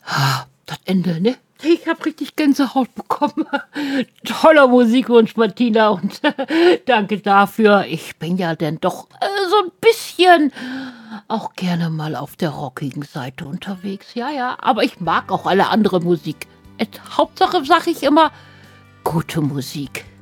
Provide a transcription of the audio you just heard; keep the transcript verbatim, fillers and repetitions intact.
Ah, das Ende, ne? Ich habe richtig Gänsehaut bekommen. Toller Musikwunsch, Martina, und danke dafür. Ich bin ja denn doch äh, so ein bisschen auch gerne mal auf der rockigen Seite unterwegs. Ja, ja, aber ich mag auch alle andere Musik. Et, Hauptsache, sag ich immer, gute Musik.